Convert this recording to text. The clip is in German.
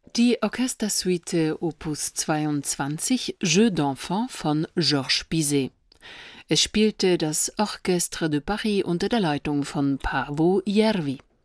Die Orchestersuite Opus 22 Jeux d'Enfants von Georges Bizet. Es spielte das Orchestre de Paris unter der Leitung von Paavo Järvi.